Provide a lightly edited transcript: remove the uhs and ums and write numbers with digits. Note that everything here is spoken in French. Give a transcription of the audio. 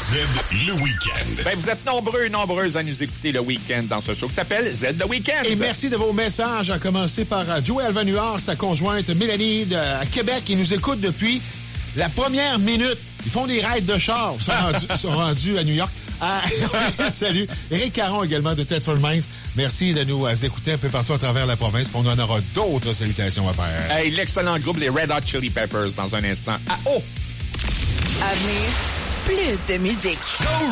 Z le Week-end. Ben, vous êtes nombreuses à nous écouter le week-end dans ce show qui s'appelle Z le Week-end. Et merci de vos messages, à commencer par Joey Alvanuard, sa conjointe Mélanie à Québec, qui nous écoute depuis la première minute. Ils font des raids de char. Ils sont rendus à New York. Salut. Éric Caron également de Thetford Mines. Merci de nous écouter un peu partout à travers la province. On en aura d'autres salutations à faire. Hey, l'excellent groupe, les Red Hot Chili Peppers, dans un instant. Ah, oh! À venir, plus de musique.